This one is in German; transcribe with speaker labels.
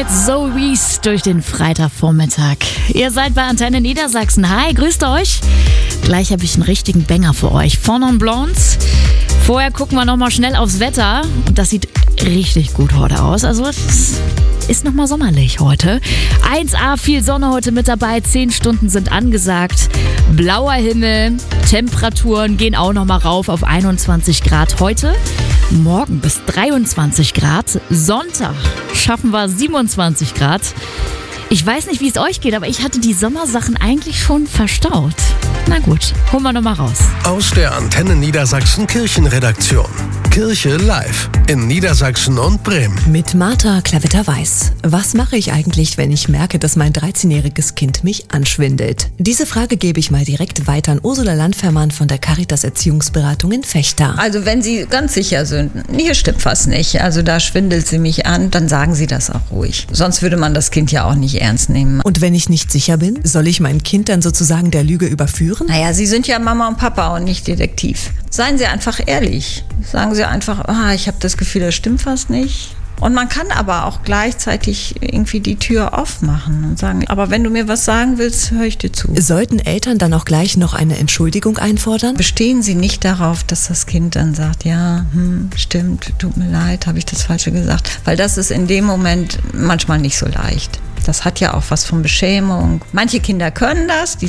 Speaker 1: mit Zoe durch den Freitagvormittag. Ihr seid bei Antenne Niedersachsen. Hi, grüßt euch. Gleich habe ich einen richtigen Banger für euch. Von und Blondes. Vorher gucken wir nochmal schnell aufs Wetter. Und das sieht richtig gut heute aus. Also es ist nochmal sommerlich heute. 1A, viel Sonne heute mit dabei. 10 Stunden sind angesagt. Blauer Himmel. Temperaturen gehen auch nochmal rauf auf 21 Grad heute. Morgen bis 23 Grad. Sonntag schaffen wir 27 Grad. Ich weiß nicht, wie es euch geht, aber ich hatte die Sommersachen eigentlich schon verstaut. Na gut, holen wir nochmal raus.
Speaker 2: Aus der Antenne Niedersachsen Kirchenredaktion. Kirche live in Niedersachsen und Bremen.
Speaker 3: Mit Martha Klavitter-Weiß. Was mache ich eigentlich, wenn ich merke, dass mein 13-jähriges Kind mich anschwindelt? Diese Frage gebe ich mal direkt weiter an Ursula Landfermann von der Caritas Erziehungsberatung in Vechta.
Speaker 4: Also wenn Sie ganz sicher sind, hier stimmt was nicht, also da schwindelt sie mich an, dann sagen Sie das auch ruhig. Sonst würde man das Kind ja auch nicht ernst nehmen.
Speaker 3: Und wenn ich nicht sicher bin, soll ich mein Kind dann sozusagen der Lüge überführen?
Speaker 4: Naja, Sie sind ja Mama und Papa und nicht Detektiv. Seien Sie einfach ehrlich. Sagen Sie einfach, ich habe das Gefühl, da stimmt was nicht. Und man kann aber auch gleichzeitig irgendwie die Tür aufmachen und sagen, aber wenn du mir was sagen willst, höre ich dir zu.
Speaker 3: Sollten Eltern dann auch gleich noch eine Entschuldigung einfordern?
Speaker 4: Bestehen Sie nicht darauf, dass das Kind dann sagt, ja, stimmt, tut mir leid, habe ich das Falsche gesagt. Weil das ist in dem Moment manchmal nicht so leicht. Das hat ja auch was von Beschämung. Manche Kinder können das, die